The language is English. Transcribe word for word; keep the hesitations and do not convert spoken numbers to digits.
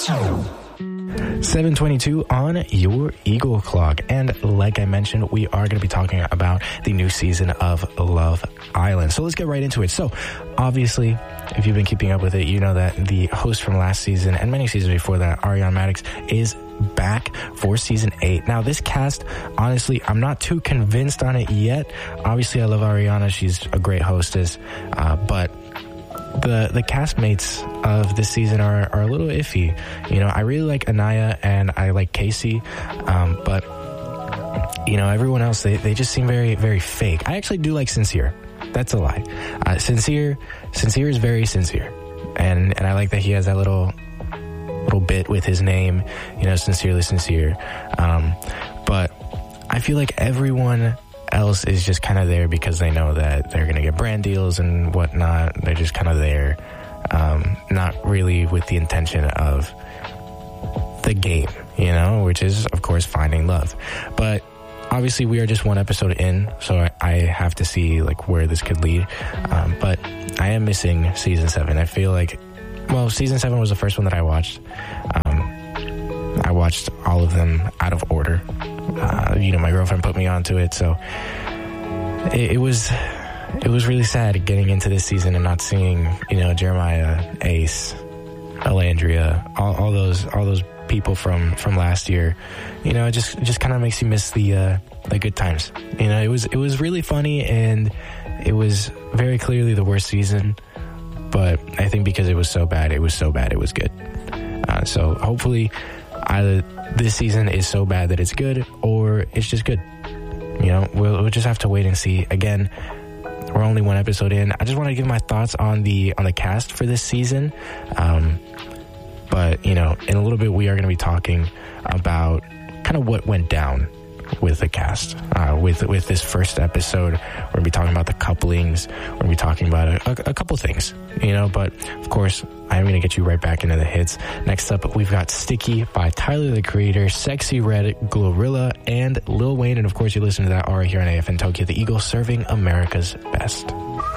seven twenty-two on your Eagle Clock. And like I mentioned, we are going to be talking about the new season of Love Island. So let's get right into it. So obviously, if you've been keeping up with it, you know that the host from last season and many seasons before that, Ariana Madix, is back for season eight. Now, this cast, honestly, I'm not too convinced on it yet. Obviously, I love Ariana. She's a great hostess. Uh, but the the castmates of this season are, are a little iffy. You know, I really like Anaya and I like Casey, um, but, you know, everyone else, they, they just seem very, very fake. I actually do like Sincere. That's a lie. Uh, Sincere, Sincere is very sincere. And, and I like that he has that little, little bit with his name, you know, Sincerely Sincere. Um, but I feel like everyone else is just kind of there because they know that they're going to get brand deals and whatnot. They're just kind of there, um, not really with the intention of the game, you know, which is, of course, finding love. But obviously, we are just one episode in, so I, I have to see, like, where this could lead. Um, but I am missing season seven. I feel like, well, season seven was the first one that I watched. Um, I watched all of them out of order. Uh, you know, my girlfriend put me onto it, so it, it was it was really sad getting into this season and not seeing, you know, Jeremiah, Ace, Alandria, all, all those all those people from, from last year. You know, it just just kind of makes you miss the uh, the good times. You know, it was it was really funny and it was very clearly the worst season, but I think because it was so bad, it was so bad, it was good. Uh, so hopefully, either this season is so bad that it's good, or it's just good. You know, we'll, we'll just have to wait and see. Again, we're only one episode in. I just want to give my thoughts on the on the cast for this season. Um, but, you know, in a little bit, we are going to be talking about kind of what went down with the cast. Uh, with with this first episode, we're going to be talking about the couplings. We're going to be talking about a, a, a couple things, you know, but of course, I'm going to get you right back into the hits. Next up, we've got Sticky by Tyler, the Creator, Sexy Red, Glorilla, and Lil Wayne. And of course, you listen to that R here on A F N Tokyo, the Eagle serving America's best.